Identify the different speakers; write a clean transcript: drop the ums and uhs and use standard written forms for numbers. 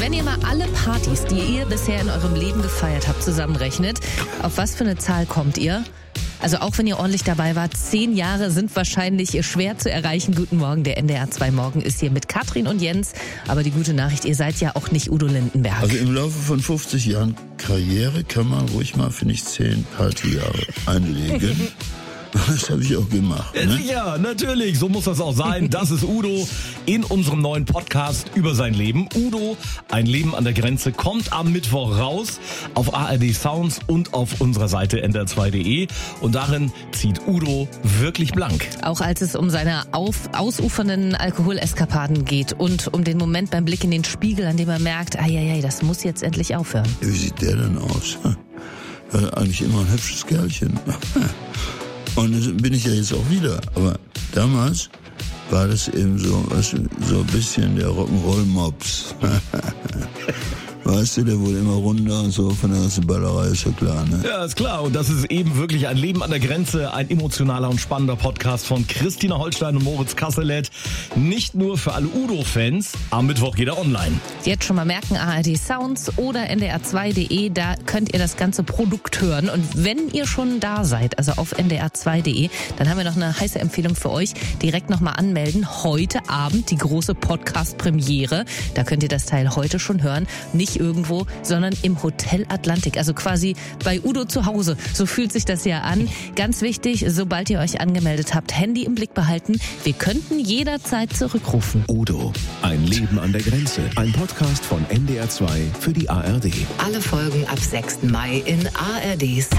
Speaker 1: Wenn ihr mal alle Partys, die ihr bisher in eurem Leben gefeiert habt, zusammenrechnet, auf was für eine Zahl kommt ihr? Also auch wenn ihr ordentlich dabei wart, 10 Jahre sind wahrscheinlich schwer zu erreichen. Guten Morgen, der NDR 2 Morgen ist hier mit Katrin und Jens. Aber die gute Nachricht, ihr seid ja auch nicht Udo Lindenberg.
Speaker 2: Also im Laufe von 50 Jahren Karriere kann man ruhig mal, finde ich, 10 Partyjahre einlegen. Das habe ich auch gemacht. Ne?
Speaker 3: Ja, natürlich, so muss das auch sein. Das ist Udo in unserem neuen Podcast über sein Leben. Udo, ein Leben an der Grenze, kommt am Mittwoch raus auf ARD Sounds und auf unserer Seite ndr2.de. Und darin zieht Udo wirklich blank.
Speaker 1: Auch als es um seine ausufernden Alkoholeskapaden geht und um den Moment beim Blick in den Spiegel, an dem er merkt, das muss jetzt endlich aufhören.
Speaker 2: Wie sieht der denn aus? Eigentlich immer ein hübsches Kerlchen. Und das bin ich ja jetzt auch wieder. Aber damals war das eben so ein bisschen der Rock'n'Roll-Mops. Weißt du, der wurde immer runder und so von der ganzen Ballerei, ist ja klar, ne?
Speaker 3: Ja, ist klar. Und das ist eben wirklich ein Leben an der Grenze, ein emotionaler und spannender Podcast von Christina Holstein und Moritz Kasselet. Nicht nur für alle Udo-Fans. Am Mittwoch geht er online.
Speaker 1: Jetzt schon mal merken, ARD Sounds oder ndr2.de, da könnt ihr das ganze Produkt hören. Und wenn ihr schon da seid, also auf ndr2.de, dann haben wir noch eine heiße Empfehlung für euch. Direkt nochmal anmelden. Heute Abend die große Podcast-Premiere. Da könnt ihr das Teil heute schon hören. Nicht irgendwo, sondern im Hotel Atlantik. Also quasi bei Udo zu Hause. So fühlt sich das ja an. Ganz wichtig, sobald ihr euch angemeldet habt, Handy im Blick behalten. Wir könnten jederzeit zurückrufen.
Speaker 4: Udo, ein Leben an der Grenze. Ein Podcast von NDR 2 für die ARD.
Speaker 5: Alle Folgen ab 6. Mai in ARD.